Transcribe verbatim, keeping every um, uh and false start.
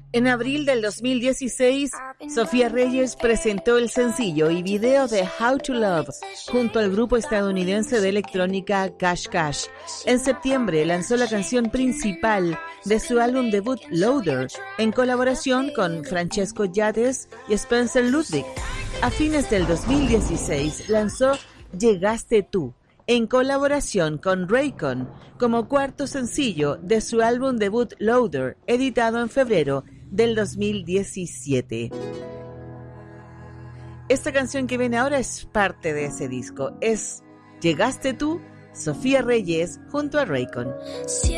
En abril del dos mil dieciséis, Sofía Reyes presentó el sencillo y video de How to Love junto al grupo estadounidense de electrónica Cash Cash. En septiembre lanzó la canción principal de su álbum debut Loader, en colaboración con Francesco Yades y Spencer Ludwig. A fines del dos mil dieciséis lanzó Llegaste tú, en colaboración con Raycon, como cuarto sencillo de su álbum debut Loader, editado en febrero del dos mil diecisiete. Esta canción que viene ahora es parte de ese disco. Es Llegaste tú, Sofía Reyes junto a Raycon.